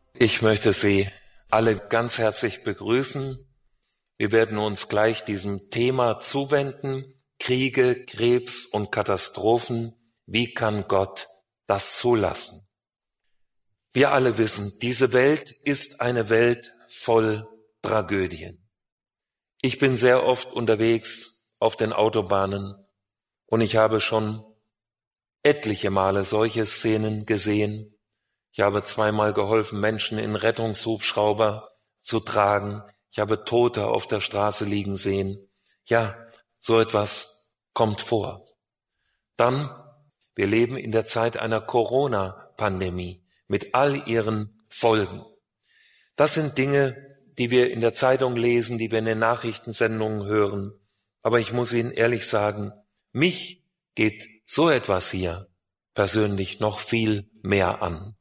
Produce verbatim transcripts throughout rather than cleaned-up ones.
Ich möchte Sie alle ganz herzlich begrüßen. Wir werden uns gleich diesem Thema zuwenden: Kriege, Krebs und Katastrophen. Wie kann Gott das zulassen? Wir alle wissen, diese Welt ist eine Welt voll Tragödien. Ich bin sehr oft unterwegs auf den Autobahnen und ich habe schon etliche Male solche Szenen gesehen. Ich habe zweimal geholfen, Menschen in Rettungshubschrauber zu tragen. Ich habe Tote auf der Straße liegen sehen. Ja, so etwas kommt vor. Dann, wir leben in der Zeit einer Corona-Pandemie mit all ihren Folgen. Das sind Dinge, die wir in der Zeitung lesen, die wir in den Nachrichtensendungen hören. Aber ich muss Ihnen ehrlich sagen, mich geht so etwas hier persönlich noch viel mehr an.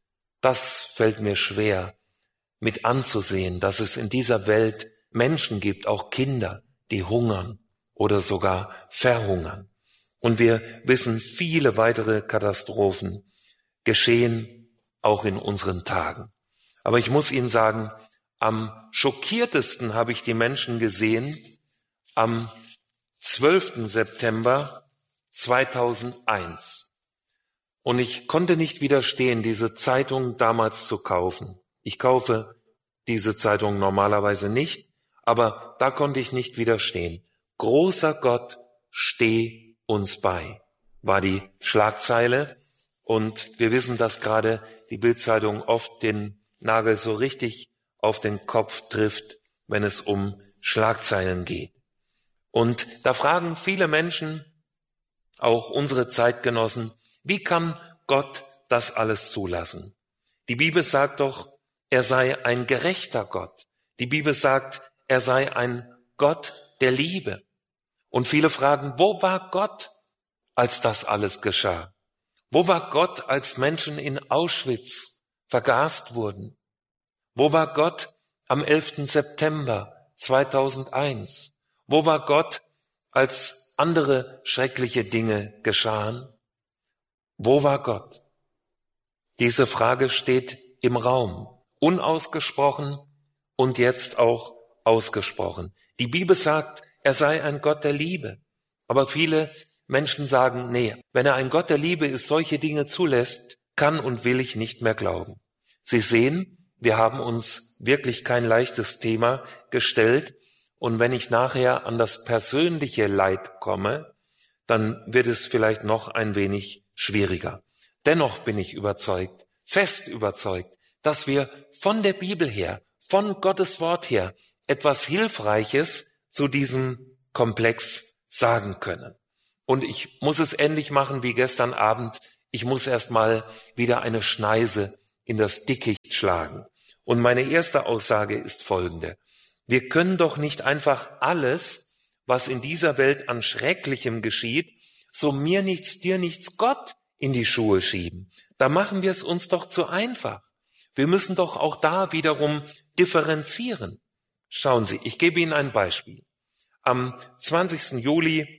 Das fällt mir schwer, mit anzusehen, dass es in dieser Welt Menschen gibt, auch Kinder, die hungern oder sogar verhungern. Und wir wissen, viele weitere Katastrophen geschehen auch in unseren Tagen. Aber ich muss Ihnen sagen, am schockiertesten habe ich die Menschen gesehen am zwölften September zweitausendeins. Und ich konnte nicht widerstehen, diese Zeitung damals zu kaufen. Ich kaufe diese Zeitung normalerweise nicht, aber da konnte ich nicht widerstehen. Großer Gott, steh uns bei, war die Schlagzeile. Und wir wissen, dass gerade die Bild-Zeitung oft den Nagel so richtig auf den Kopf trifft, wenn es um Schlagzeilen geht. Und da fragen viele Menschen, auch unsere Zeitgenossen, wie kann Gott das alles zulassen? Die Bibel sagt doch, er sei ein gerechter Gott. Die Bibel sagt, er sei ein Gott der Liebe. Und viele fragen, wo war Gott, als das alles geschah? Wo war Gott, als Menschen in Auschwitz vergast wurden? Wo war Gott am elften September zweitausendeins? Wo war Gott, als andere schreckliche Dinge geschahen? Wo war Gott? Diese Frage steht im Raum, unausgesprochen und jetzt auch ausgesprochen. Die Bibel sagt, er sei ein Gott der Liebe. Aber viele Menschen sagen, nee, wenn er ein Gott der Liebe ist, solche Dinge zulässt, kann und will ich nicht mehr glauben. Sie sehen, wir haben uns wirklich kein leichtes Thema gestellt. Und wenn ich nachher an das persönliche Leid komme, dann wird es vielleicht noch ein wenig schwieriger. Dennoch bin ich überzeugt, fest überzeugt, dass wir von der Bibel her, von Gottes Wort her, etwas Hilfreiches zu diesem Komplex sagen können. Und ich muss es ähnlich machen wie gestern Abend. Ich muss erst mal wieder eine Schneise in das Dickicht schlagen. Und meine erste Aussage ist folgende. Wir können doch nicht einfach alles, was in dieser Welt an Schrecklichem geschieht, so mir nichts, dir nichts, Gott in die Schuhe schieben. Da machen wir es uns doch zu einfach. Wir müssen doch auch da wiederum differenzieren. Schauen Sie, ich gebe Ihnen ein Beispiel. Am zwanzigsten Juli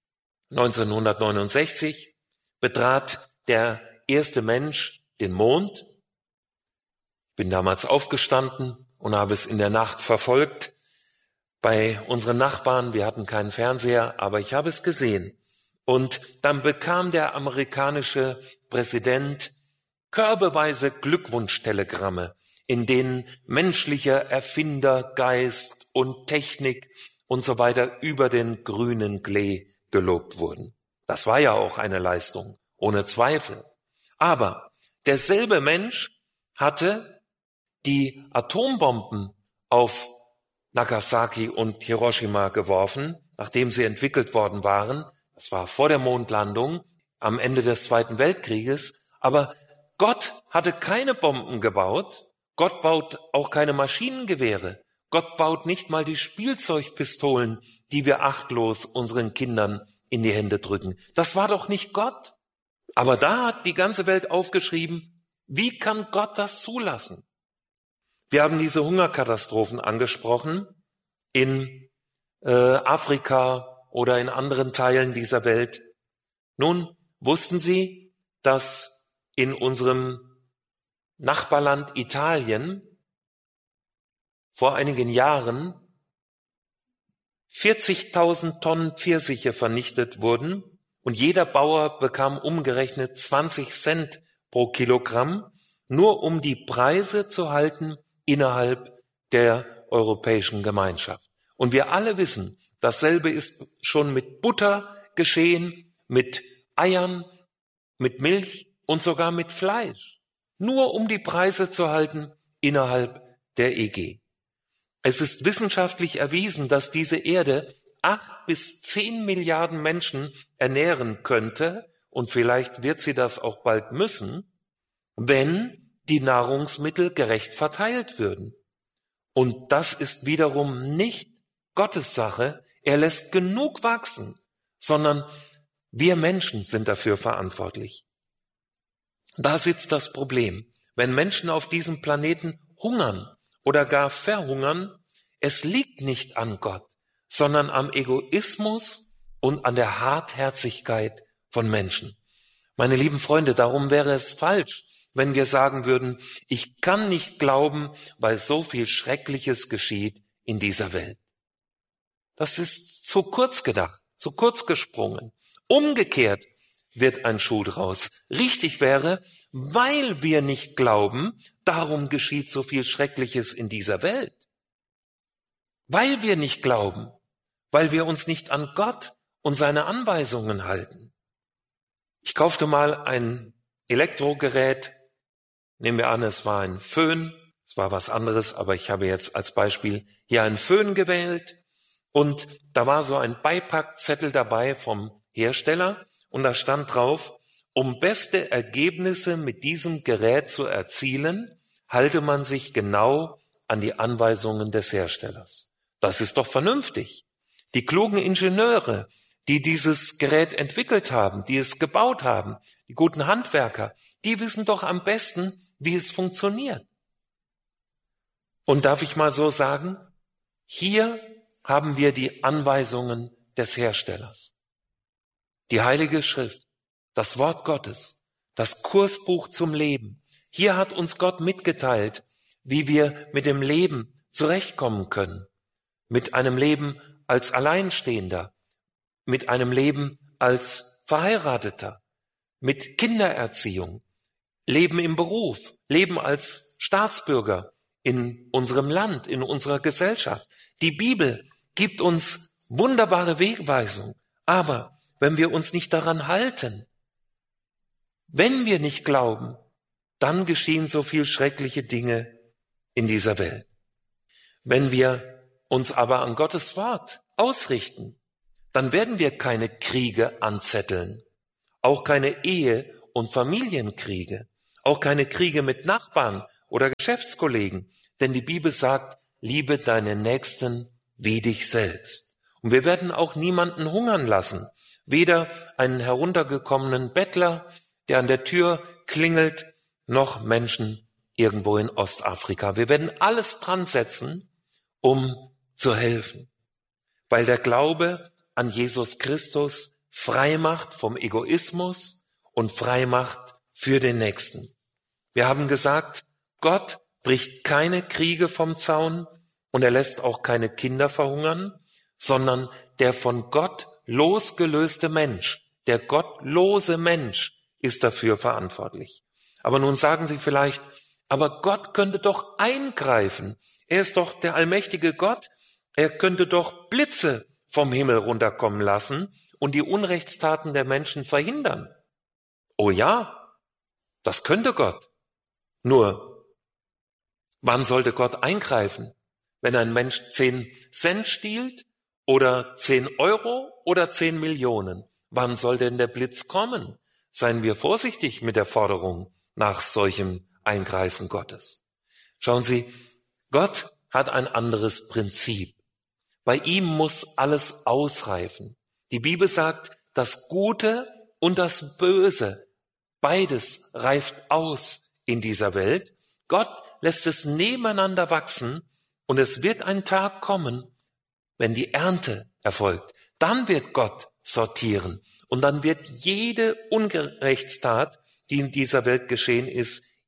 neunzehnhundertneunundsechzig betrat der erste Mensch den Mond. Ich bin damals aufgestanden und habe es in der Nacht verfolgt bei unseren Nachbarn. Wir hatten keinen Fernseher, aber ich habe es gesehen. Und dann bekam der amerikanische Präsident körbeweise Glückwunschtelegramme, in denen menschlicher Erfindergeist und Technik und so weiter über den grünen Klee gelobt wurden. Das war ja auch eine Leistung, ohne Zweifel. Aber derselbe Mensch hatte die Atombomben auf Nagasaki und Hiroshima geworfen, nachdem sie entwickelt worden waren. Das war vor der Mondlandung, am Ende des Zweiten Weltkrieges. Aber Gott hatte keine Bomben gebaut. Gott baut auch keine Maschinengewehre. Gott baut nicht mal die Spielzeugpistolen, die wir achtlos unseren Kindern in die Hände drücken. Das war doch nicht Gott. Aber da hat die ganze Welt aufgeschrieben, wie kann Gott das zulassen? Wir haben diese Hungerkatastrophen angesprochen in äh, Afrika oder in anderen Teilen dieser Welt. Nun, wussten Sie, dass in unserem Nachbarland Italien vor einigen Jahren vierzigtausend Tonnen Pfirsiche vernichtet wurden und jeder Bauer bekam umgerechnet zwanzig Cent pro Kilogramm, nur um die Preise zu halten innerhalb der Europäischen Gemeinschaft. Und wir alle wissen, dasselbe ist schon mit Butter geschehen, mit Eiern, mit Milch und sogar mit Fleisch, nur um die Preise zu halten innerhalb der E G. Es ist wissenschaftlich erwiesen, dass diese Erde acht bis zehn Milliarden Menschen ernähren könnte, und vielleicht wird sie das auch bald müssen, wenn die Nahrungsmittel gerecht verteilt würden. Und das ist wiederum nicht Gottes Sache. Er lässt genug wachsen, sondern wir Menschen sind dafür verantwortlich. Da sitzt das Problem. Wenn Menschen auf diesem Planeten hungern oder gar verhungern, es liegt nicht an Gott, sondern am Egoismus und an der Hartherzigkeit von Menschen. Meine lieben Freunde, darum wäre es falsch, wenn wir sagen würden, ich kann nicht glauben, weil so viel Schreckliches geschieht in dieser Welt. Das ist zu kurz gedacht, zu kurz gesprungen. Umgekehrt wird ein Schuh draus. Richtig wäre, weil wir nicht glauben, darum geschieht so viel Schreckliches in dieser Welt. Weil wir nicht glauben, weil wir uns nicht an Gott und seine Anweisungen halten. Ich kaufte mal ein Elektrogerät, nehmen wir an, es war ein Föhn, es war was anderes, aber ich habe jetzt als Beispiel hier einen Föhn gewählt und da war so ein Beipackzettel dabei vom Hersteller und da stand drauf, um beste Ergebnisse mit diesem Gerät zu erzielen, halte man sich genau an die Anweisungen des Herstellers. Das ist doch vernünftig. Die klugen Ingenieure, die dieses Gerät entwickelt haben, die es gebaut haben, die guten Handwerker, die wissen doch am besten, wie es funktioniert. Und darf ich mal so sagen, hier haben wir die Anweisungen des Herstellers. Die Heilige Schrift, das Wort Gottes, das Kursbuch zum Leben. Hier hat uns Gott mitgeteilt, wie wir mit dem Leben zurechtkommen können. Mit einem Leben als Alleinstehender, mit einem Leben als Verheirateter, mit Kindererziehung, Leben im Beruf, Leben als Staatsbürger in unserem Land, in unserer Gesellschaft. Die Bibel gibt uns wunderbare Wegweisung, aber wenn wir uns nicht daran halten, wenn wir nicht glauben, dann geschehen so viel schreckliche Dinge in dieser Welt. Wenn wir uns aber an Gottes Wort ausrichten, dann werden wir keine Kriege anzetteln, auch keine Ehe- und Familienkriege, auch keine Kriege mit Nachbarn oder Geschäftskollegen, denn die Bibel sagt, liebe deinen Nächsten wie dich selbst. Und wir werden auch niemanden hungern lassen, weder einen heruntergekommenen Bettler, der an der Tür klingelt, noch Menschen irgendwo in Ostafrika. Wir werden alles dran setzen, um zu helfen, weil der Glaube an Jesus Christus frei macht vom Egoismus und frei macht für den Nächsten. Wir haben gesagt, Gott bricht keine Kriege vom Zaun und er lässt auch keine Kinder verhungern, sondern der von Gott losgelöste Mensch, der gottlose Mensch ist dafür verantwortlich. Aber nun sagen Sie vielleicht, aber Gott könnte doch eingreifen. Er ist doch der allmächtige Gott. Er könnte doch Blitze vom Himmel runterkommen lassen und die Unrechtstaten der Menschen verhindern. Oh ja, das könnte Gott. Nur, wann sollte Gott eingreifen? Wenn ein Mensch zehn Cent stiehlt oder zehn Euro oder zehn Millionen? Wann soll denn der Blitz kommen? Seien wir vorsichtig mit der Forderung nach solchem Eingreifen Gottes. Schauen Sie, Gott hat ein anderes Prinzip. Bei ihm muss alles ausreifen. Die Bibel sagt, das Gute und das Böse, beides reift aus in dieser Welt. Gott lässt es nebeneinander wachsen und es wird ein Tag kommen, wenn die Ernte erfolgt. Dann wird Gott sortieren und dann wird jede Unrechtstat, die in dieser Welt geschehen ist,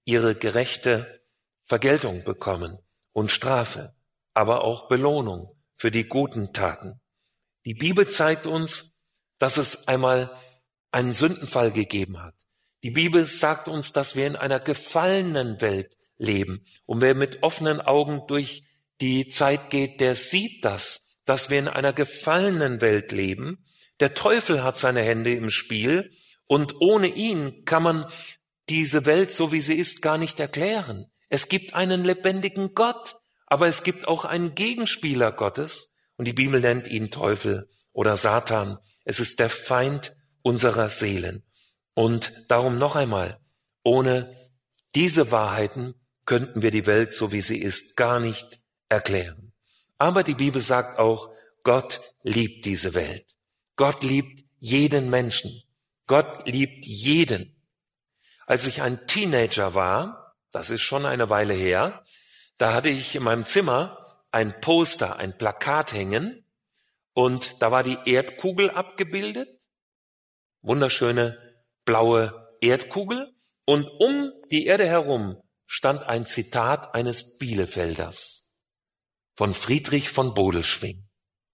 ihre gerechte Vergeltung bekommen und Strafe, aber auch Belohnung für die guten Taten. Die Bibel zeigt uns, dass es einmal einen Sündenfall gegeben hat. Die Bibel sagt uns, dass wir in einer gefallenen Welt leben. Und wer mit offenen Augen durch die Zeit geht, der sieht das, dass wir in einer gefallenen Welt leben. Der Teufel hat seine Hände im Spiel und ohne ihn kann man diese Welt, so wie sie ist, gar nicht erklären. Es gibt einen lebendigen Gott, aber es gibt auch einen Gegenspieler Gottes und die Bibel nennt ihn Teufel oder Satan. Es ist der Feind unserer Seelen. Und darum noch einmal, ohne diese Wahrheiten könnten wir die Welt, so wie sie ist, gar nicht erklären. Aber die Bibel sagt auch, Gott liebt diese Welt. Gott liebt jeden Menschen. Gott liebt jeden. Als ich ein Teenager war, das ist schon eine Weile her, da hatte ich in meinem Zimmer ein Poster, ein Plakat hängen und da war die Erdkugel abgebildet, wunderschöne blaue Erdkugel und um die Erde herum stand ein Zitat eines Bielefelders von Friedrich von Bodelschwingh.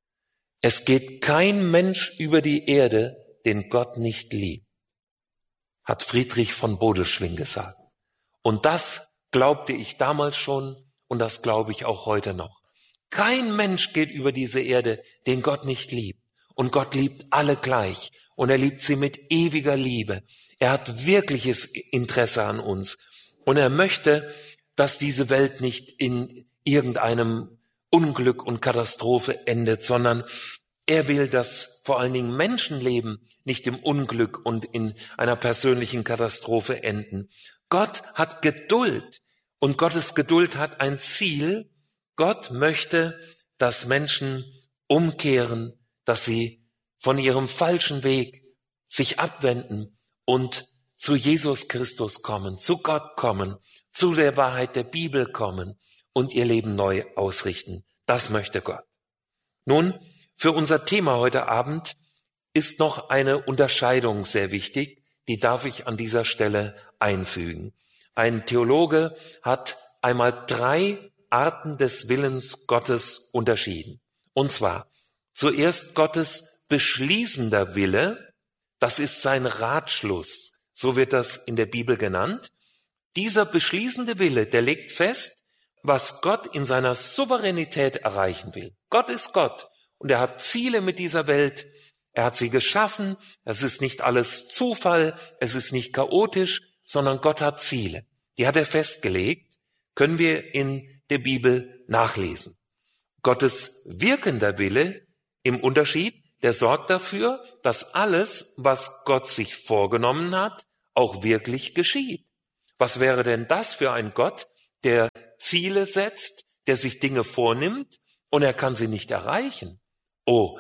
Es geht kein Mensch über die Erde, den Gott nicht liebt, hat Friedrich von Bodelschwingh gesagt. Und das glaubte ich damals schon und das glaube ich auch heute noch. Kein Mensch geht über diese Erde, den Gott nicht liebt. Und Gott liebt alle gleich und er liebt sie mit ewiger Liebe. Er hat wirkliches Interesse an uns und er möchte, dass diese Welt nicht in irgendeinem Unglück und Katastrophe endet, sondern er will, dass vor allen Dingen Menschenleben nicht im Unglück und in einer persönlichen Katastrophe enden. Gott hat Geduld und Gottes Geduld hat ein Ziel. Gott möchte, dass Menschen umkehren, dass sie von ihrem falschen Weg sich abwenden und zu Jesus Christus kommen, zu Gott kommen, zu der Wahrheit der Bibel kommen und ihr Leben neu ausrichten. Das möchte Gott. Nun, für unser Thema heute Abend ist noch eine Unterscheidung sehr wichtig, die darf ich an dieser Stelle einfügen. Ein Theologe hat einmal drei Arten des Willens Gottes unterschieden. Und zwar zuerst Gottes beschließender Wille, das ist sein Ratschluss, so wird das in der Bibel genannt. Dieser beschließende Wille, der legt fest, was Gott in seiner Souveränität erreichen will. Gott ist Gott und er hat Ziele mit dieser Welt. Er hat sie geschaffen. Es ist nicht alles Zufall, es ist nicht chaotisch, sondern Gott hat Ziele. Die hat er festgelegt, können wir in der Bibel nachlesen. Gottes wirkender Wille im Unterschied, der sorgt dafür, dass alles, was Gott sich vorgenommen hat, auch wirklich geschieht. Was wäre denn das für ein Gott, der Ziele setzt, der sich Dinge vornimmt und er kann sie nicht erreichen? Oh,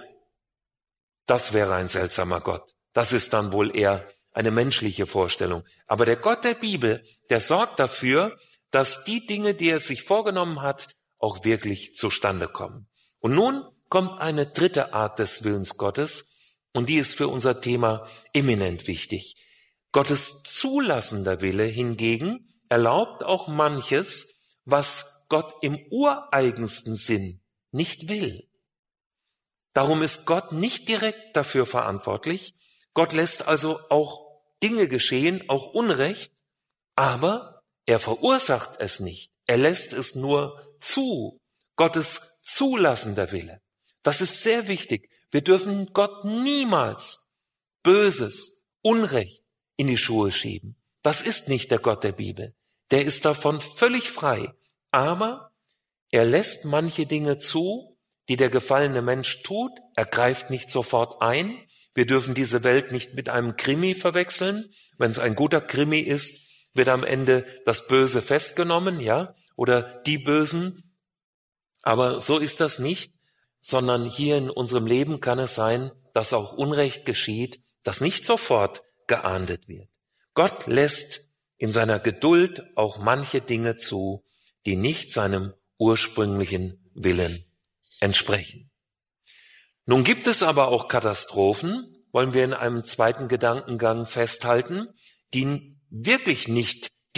das wäre ein seltsamer Gott. Das ist dann wohl eher eine menschliche Vorstellung. Aber der Gott der Bibel, der sorgt dafür, dass die Dinge, die er sich vorgenommen hat, auch wirklich zustande kommen. Und nun kommt eine dritte Art des Willens Gottes und die ist für unser Thema eminent wichtig. Gottes zulassender Wille hingegen erlaubt auch manches, was Gott im ureigensten Sinn nicht will. Darum ist Gott nicht direkt dafür verantwortlich. Gott lässt also auch Dinge geschehen, auch Unrecht, aber er verursacht es nicht. Er lässt es nur zu. Gottes zulassender Wille. Das ist sehr wichtig. Wir dürfen Gott niemals Böses, Unrecht in die Schuhe schieben. Das ist nicht der Gott der Bibel. Der ist davon völlig frei. Aber er lässt manche Dinge zu, die der gefallene Mensch tut. Er greift nicht sofort ein. Wir dürfen diese Welt nicht mit einem Krimi verwechseln. Wenn es ein guter Krimi ist, wird am Ende das Böse festgenommen, ja, oder die Bösen. Aber so ist das nicht, sondern hier in unserem Leben kann es sein, dass auch Unrecht geschieht, das nicht sofort geahndet wird. Gott lässt in seiner Geduld auch manche Dinge zu, die nicht seinem ursprünglichen Willen entsprechen. Nun gibt es aber auch Katastrophen, wollen wir in einem zweiten Gedankengang festhalten, die wirklich nicht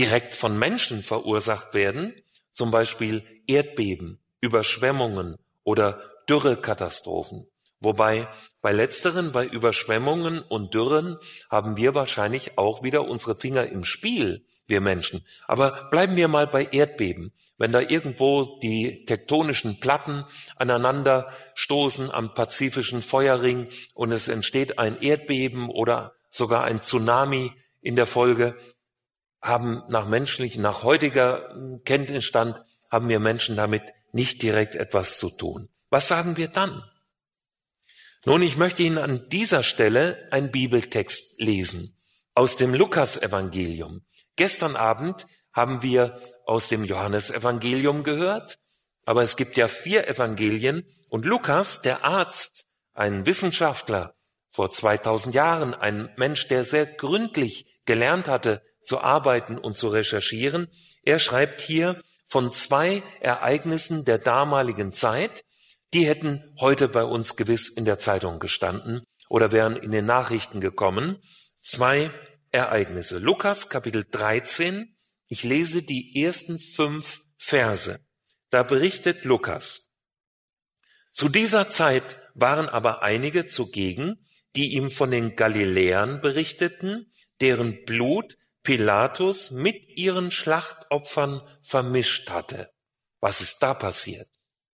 direkt von Menschen verursacht werden, zum Beispiel Erdbeben, Überschwemmungen oder Dürrekatastrophen. Wobei bei letzteren, bei Überschwemmungen und Dürren, haben wir wahrscheinlich auch wieder unsere Finger im Spiel, wir Menschen. Aber bleiben wir mal bei Erdbeben. Wenn da irgendwo die tektonischen Platten aneinander stoßen am Pazifischen Feuerring und es entsteht ein Erdbeben oder sogar ein Tsunami in der Folge, haben nach menschlichen, nach heutiger Kenntnisstand, haben wir Menschen damit nicht direkt etwas zu tun. Was sagen wir dann? Nun, ich möchte Ihnen an dieser Stelle einen Bibeltext lesen aus dem Lukas-Evangelium. Gestern Abend haben wir aus dem Johannesevangelium gehört, aber es gibt ja vier Evangelien und Lukas, der Arzt, ein Wissenschaftler vor zweitausend Jahren, ein Mensch, der sehr gründlich gelernt hatte, zu arbeiten und zu recherchieren, er schreibt hier von zwei Ereignissen der damaligen Zeit, die hätten heute bei uns gewiss in der Zeitung gestanden oder wären in den Nachrichten gekommen. Zwei Ereignisse. Lukas Kapitel dreizehn, ich lese die ersten fünf Verse. Da berichtet Lukas: Zu dieser Zeit waren aber einige zugegen, die ihm von den Galiläern berichteten, deren Blut Pilatus mit ihren Schlachtopfern vermischt hatte. Was ist da passiert?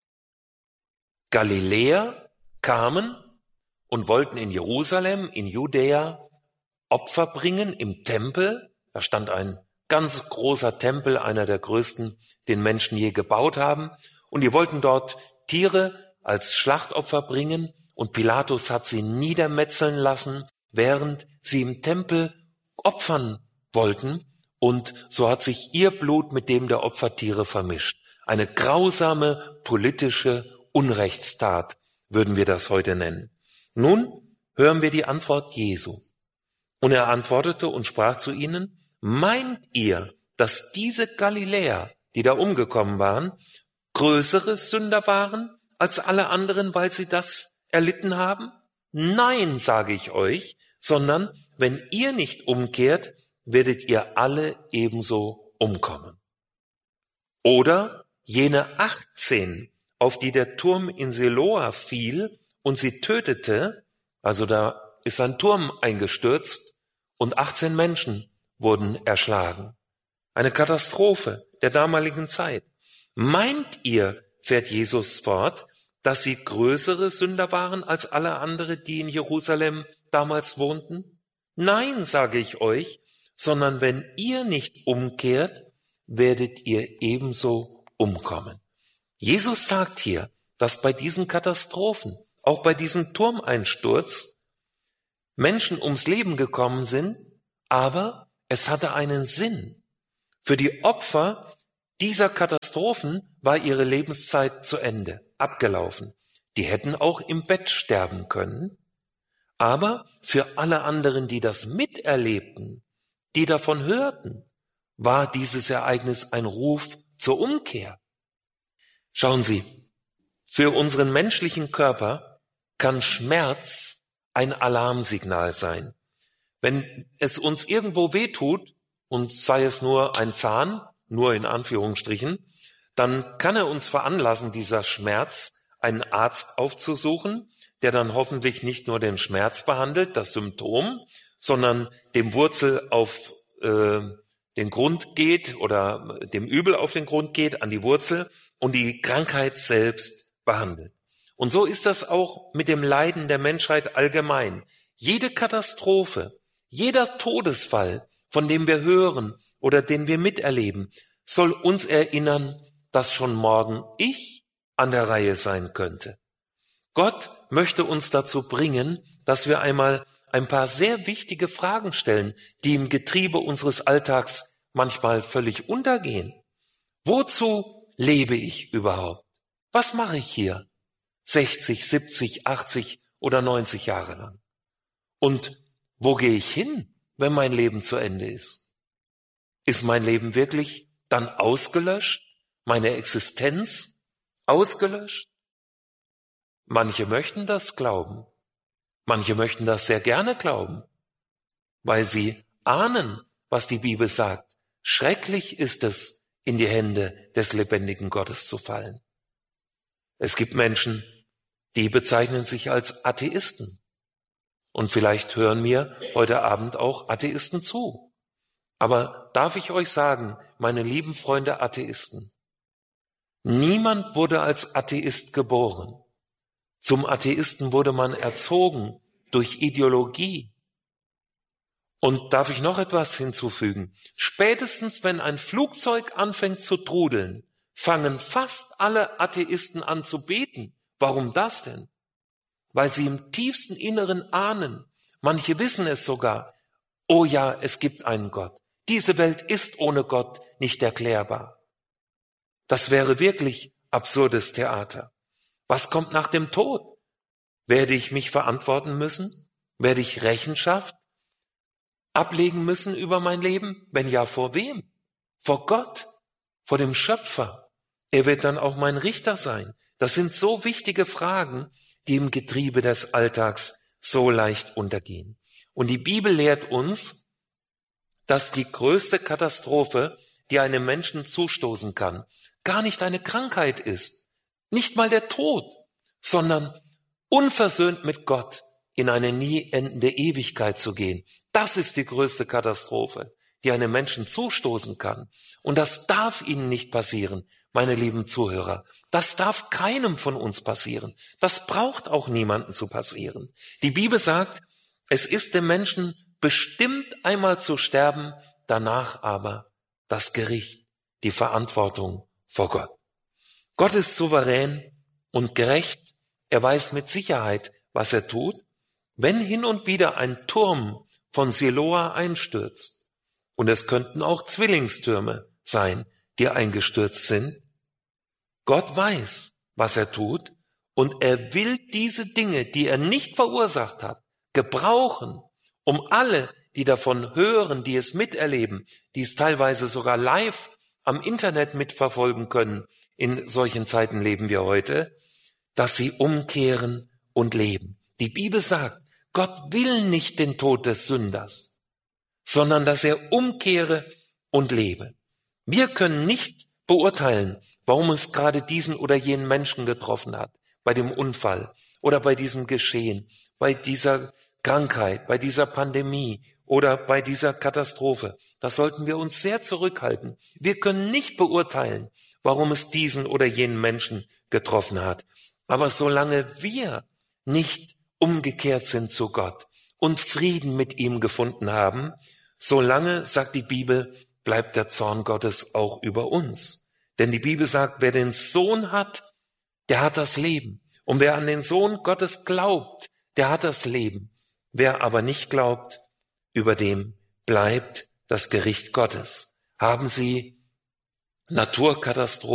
Galiläer kamen und wollten in Jerusalem, in Judäa, Opfer bringen im Tempel. Da stand ein ganz großer Tempel, einer der größten, den Menschen je gebaut haben. Und die wollten dort Tiere als Schlachtopfer bringen. Und Pilatus hat sie niedermetzeln lassen, während sie im Tempel opfern wollten. Und so hat sich ihr Blut mit dem der Opfertiere vermischt. Eine grausame politische Unrechtstat, würden wir das heute nennen. Nun hören wir die Antwort Jesu. Und er antwortete und sprach zu ihnen: Meint ihr, dass diese Galiläer, die da umgekommen waren, größere Sünder waren als alle anderen, weil sie das erlitten haben? Nein, sage ich euch, sondern wenn ihr nicht umkehrt, werdet ihr alle ebenso umkommen. Oder jene achtzehn, auf die der Turm in Siloa fiel und sie tötete, also da ist ein Turm eingestürzt und achtzehn Menschen wurden erschlagen. Eine Katastrophe der damaligen Zeit. Meint ihr, fährt Jesus fort, dass sie größere Sünder waren als alle anderen, die in Jerusalem damals wohnten? Nein, sage ich euch, sondern wenn ihr nicht umkehrt, werdet ihr ebenso umkommen. Jesus sagt hier, dass bei diesen Katastrophen, auch bei diesem Turmeinsturz, Menschen ums Leben gekommen sind, aber es hatte einen Sinn. Für die Opfer dieser Katastrophen war ihre Lebenszeit zu Ende, abgelaufen. Die hätten auch im Bett sterben können. Aber für alle anderen, die das miterlebten, die davon hörten, war dieses Ereignis ein Ruf zur Umkehr. Schauen Sie, für unseren menschlichen Körper kann Schmerz ein Alarmsignal sein. Wenn es uns irgendwo wehtut, und sei es nur ein Zahn, nur in Anführungsstrichen, dann kann er uns veranlassen, dieser Schmerz, einen Arzt aufzusuchen, der dann hoffentlich nicht nur den Schmerz behandelt, das Symptom, sondern dem Wurzel auf äh, den Grund geht oder dem Übel auf den Grund geht, an die Wurzel und die Krankheit selbst behandelt. Und so ist das auch mit dem Leiden der Menschheit allgemein. Jede Katastrophe, jeder Todesfall, von dem wir hören oder den wir miterleben, soll uns erinnern, dass schon morgen ich an der Reihe sein könnte. Gott möchte uns dazu bringen, dass wir einmal ein paar sehr wichtige Fragen stellen, die im Getriebe unseres Alltags manchmal völlig untergehen. Wozu lebe ich überhaupt? Was mache ich hier? sechzig, siebzig, achtzig oder neunzig Jahre lang. Und wo gehe ich hin, wenn mein Leben zu Ende ist? Ist mein Leben wirklich dann ausgelöscht? Meine Existenz ausgelöscht? Manche möchten das glauben. Manche möchten das sehr gerne glauben, weil sie ahnen, was die Bibel sagt. Schrecklich ist es, in die Hände des lebendigen Gottes zu fallen. Es gibt Menschen, die bezeichnen sich als Atheisten. Und vielleicht hören mir heute Abend auch Atheisten zu. Aber darf ich euch sagen, meine lieben Freunde Atheisten, niemand wurde als Atheist geboren. Zum Atheisten wurde man erzogen durch Ideologie. Und darf ich noch etwas hinzufügen? Spätestens, wenn ein Flugzeug anfängt zu trudeln, fangen fast alle Atheisten an zu beten. Warum das denn? Weil sie im tiefsten Inneren ahnen, manche wissen es sogar, oh ja, es gibt einen Gott. Diese Welt ist ohne Gott nicht erklärbar. Das wäre wirklich absurdes Theater. Was kommt nach dem Tod? Werde ich mich verantworten müssen? Werde ich Rechenschaft ablegen müssen über mein Leben? Wenn ja, vor wem? Vor Gott, vor dem Schöpfer. Er wird dann auch mein Richter sein. Das sind so wichtige Fragen, die im Getriebe des Alltags so leicht untergehen. Und die Bibel lehrt uns, dass die größte Katastrophe, die einem Menschen zustoßen kann, gar nicht eine Krankheit ist, nicht mal der Tod, sondern unversöhnt mit Gott in eine nie endende Ewigkeit zu gehen. Das ist die größte Katastrophe, die einem Menschen zustoßen kann. Und das darf ihnen nicht passieren, meine lieben Zuhörer. Das darf keinem von uns passieren. Das braucht auch niemandem zu passieren. Die Bibel sagt, es ist dem Menschen bestimmt einmal zu sterben, danach aber das Gericht, die Verantwortung vor Gott. Gott ist souverän und gerecht. Er weiß mit Sicherheit, was er tut. Wenn hin und wieder ein Turm von Siloa einstürzt, und es könnten auch Zwillingstürme sein, die eingestürzt sind, Gott weiß, was er tut, und er will diese Dinge, die er nicht verursacht hat, gebrauchen, um alle, die davon hören, die es miterleben, die es teilweise sogar live am Internet mitverfolgen können, in solchen Zeiten leben wir heute, dass sie umkehren und leben. Die Bibel sagt, Gott will nicht den Tod des Sünders, sondern dass er umkehre und lebe. Wir können nicht beurteilen, warum es gerade diesen oder jenen Menschen getroffen hat, bei dem Unfall oder bei diesem Geschehen, bei dieser Krankheit, bei dieser Pandemie oder bei dieser Katastrophe. Das sollten wir uns sehr zurückhalten. Wir können nicht beurteilen, warum es diesen oder jenen Menschen getroffen hat. Aber solange wir nicht umgekehrt sind zu Gott und Frieden mit ihm gefunden haben, solange, sagt die Bibel, bleibt der Zorn Gottes auch über uns. Denn die Bibel sagt, wer den Sohn hat, der hat das Leben. Und wer an den Sohn Gottes glaubt, der hat das Leben. Wer aber nicht glaubt, über dem bleibt das Gericht Gottes. Haben Sie Naturkatastrophen